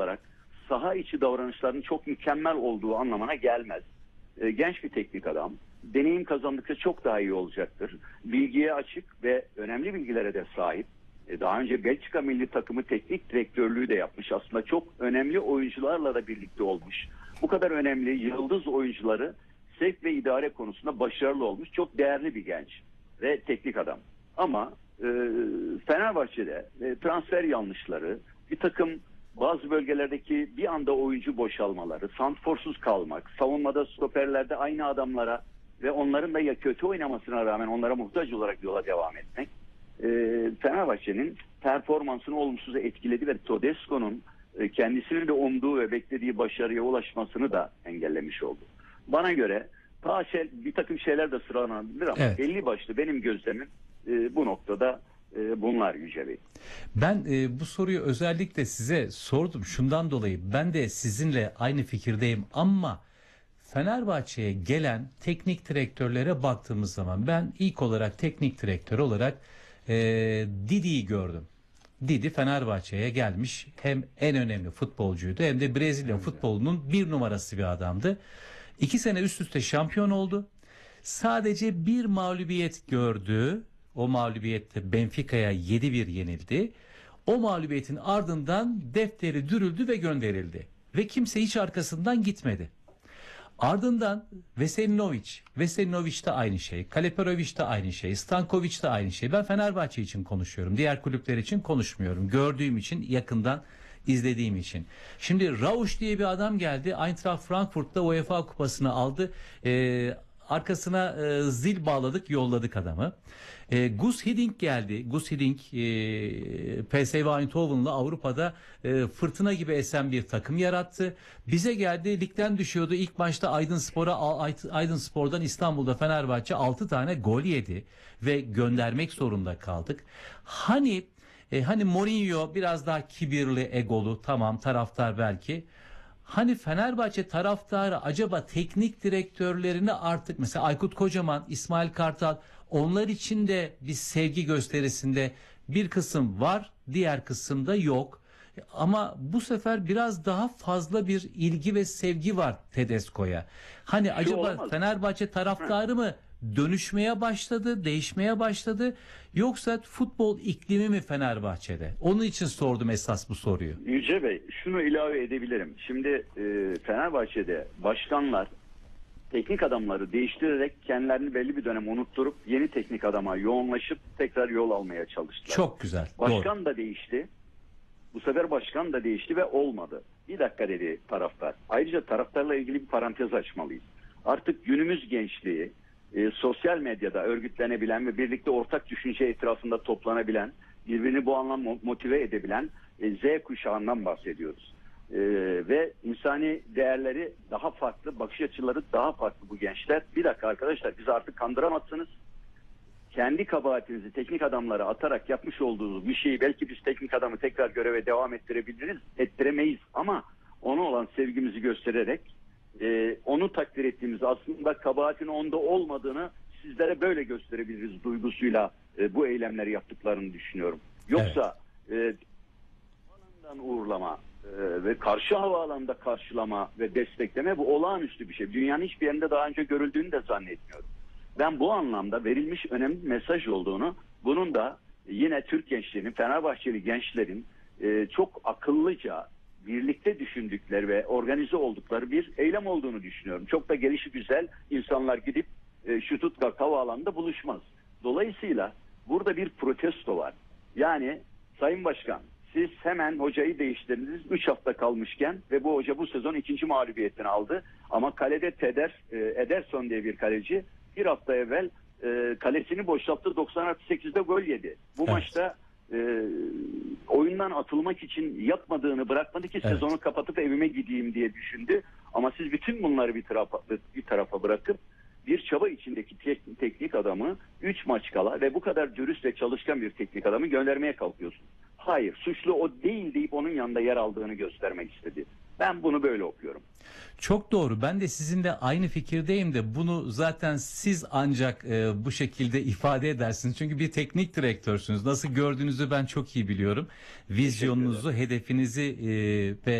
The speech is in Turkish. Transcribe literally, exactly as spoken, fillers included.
olarak saha içi davranışlarının çok mükemmel olduğu anlamına gelmez. E, genç bir teknik adam. Deneyim kazandıkça çok daha iyi olacaktır. Bilgiye açık ve önemli bilgilere de sahip. E, daha önce Belçika milli takımı teknik direktörlüğü de yapmış. Aslında çok önemli oyuncularla da birlikte olmuş. Bu kadar önemli yıldız oyuncuları sevk ve idare konusunda başarılı olmuş. Çok değerli bir genç ve teknik adam. Ama e, Fenerbahçe'de e, transfer yanlışları, bir takım bazı bölgelerdeki bir anda oyuncu boşalmaları, santrforsuz kalmak, savunmada stoperlerde aynı adamlara ve onların da ya kötü oynamasına rağmen onlara muhtaç olarak yola devam etmek e, Fenerbahçe'nin performansını olumsuz etkiledi ve Tedesco'nun e, kendisinin de umduğu ve beklediği başarıya ulaşmasını da engellemiş oldu. Bana göre daha şey, bir takım şeyler de sıralanabilir ama evet. belli başlı benim gözlemim e, bu noktada e, bunlar Yüce Bey. Ben e, bu soruyu özellikle size sordum şundan dolayı. Ben de sizinle aynı fikirdeyim ama Fenerbahçe'ye gelen teknik direktörlere baktığımız zaman ben ilk olarak teknik direktör olarak e, Didi'yi gördüm. Didi Fenerbahçe'ye gelmiş, hem en önemli futbolcuydu hem de Brezilya futbolunun bir numarası bir adamdı. İki sene üst üste şampiyon oldu. Sadece bir mağlubiyet gördü. O mağlubiyette Benfica'ya yedi bir yenildi. O mağlubiyetin ardından defteri dürüldü ve gönderildi. Ve kimse hiç arkasından gitmedi. Ardından Veselinovic, Veselinovic de aynı şey, Kaleperovic de aynı şey, Stankovic de aynı şey. Ben Fenerbahçe için konuşuyorum. Diğer kulüpler için konuşmuyorum. Gördüğüm için, yakından izlediğim için. Şimdi Rausch diye bir adam geldi. Eintracht Frankfurt'ta UEFA kupasını aldı. Ee, arkasına e, zil bağladık, yolladık adamı. E, Gus Hiddink geldi. Gus Hiddink e, P S V Eindhoven'la Avrupa'da e, fırtına gibi esen bir takım yarattı. Bize geldi, ligden düşüyordu. İlk maçta Aydınspor'a Aydınspor'dan İstanbul'da Fenerbahçe altı tane gol yedi ve göndermek zorunda kaldık. Hani e, hani Mourinho biraz daha kibirli, egolu, tamam, taraftar belki. Hani Fenerbahçe taraftarı acaba teknik direktörlerini artık, mesela Aykut Kocaman, İsmail Kartal, onlar için de bir sevgi gösterisinde bir kısım var, diğer kısımda yok. Ama bu sefer biraz daha fazla bir ilgi ve sevgi var Tedesco'ya. Hani Şu acaba olamaz. Fenerbahçe taraftarı mı dönüşmeye başladı, değişmeye başladı, yoksa futbol iklimi mi Fenerbahçe'de? Onun için sordum esas bu soruyu. Yüce Bey, şunu ilave edebilirim. Şimdi e, Fenerbahçe'de başkanlar teknik adamları değiştirerek kendilerini belli bir dönem unutturup yeni teknik adama yoğunlaşıp tekrar yol almaya çalıştılar. Çok güzel. Başkan Doğru. da değişti. Bu sefer başkan da değişti ve olmadı. Bir dakika dedi taraftar. Ayrıca taraftarla ilgili bir parantez açmalıyız. Artık günümüz gençliği e, sosyal medyada örgütlenebilen ve birlikte ortak düşünce etrafında toplanabilen, birbirini bu anlamda motive edebilen e, Z kuşağından bahsediyoruz. E, ve insani değerleri daha farklı, bakış açıları daha farklı bu gençler. Bir dakika arkadaşlar, bizi artık kandıramazsınız. Kendi kabahatinizi teknik adamlara atarak yapmış olduğunuz bir şeyi belki biz teknik adamı tekrar göreve devam ettirebiliriz, ettiremeyiz ama ona olan sevgimizi göstererek e, onu takdir ettiğimiz, aslında kabahatin onda olmadığını sizlere böyle gösterebiliriz duygusuyla e, bu eylemleri yaptıklarını düşünüyorum. Yoksa evet. e, havaalanından uğurlama e, ve karşı havaalanında karşılama ve destekleme, bu olağanüstü bir şey. Dünyanın hiçbir yerinde daha önce görüldüğünü de zannetmiyorum. Ben bu anlamda verilmiş önemli bir mesaj olduğunu, bunun da yine Türk gençliğinin, Fenerbahçeli gençlerin e, çok akıllıca birlikte düşündükleri ve organize oldukları bir eylem olduğunu düşünüyorum. Çok da gelişi güzel insanlar gidip e, Stuttgart havaalanında buluşmaz. Dolayısıyla burada bir protesto var. Yani Sayın Başkan, siz hemen hocayı değiştirdiniz üç hafta kalmışken ve bu hoca bu sezon ikinci mağlubiyetini aldı. Ama kalede Teder, e, Ederson diye bir kaleci bir hafta evvel e, kalesini boşalttı, doksan artı sekizde gol yedi. Bu evet. maçta e, oyundan atılmak için yapmadığını bırakmadı ki evet. sezonu kapatıp evime gideyim diye düşündü. Ama siz bütün bunları bir tarafa, bir tarafa bırakıp bir çaba içindeki tek, teknik adamı üç maç kala ve bu kadar dürüst ve çalışkan bir teknik adamı göndermeye kalkıyorsunuz. Hayır, suçlu o değil deyip onun yanında yer aldığını göstermek istedi. Ben bunu böyle okuyorum. Çok doğru. Ben de sizinle aynı fikirdeyim de bunu zaten siz ancak e, bu şekilde ifade edersiniz. Çünkü bir teknik direktörsünüz. Nasıl gördüğünüzü ben çok iyi biliyorum. Vizyonunuzu, hedefinizi e, ve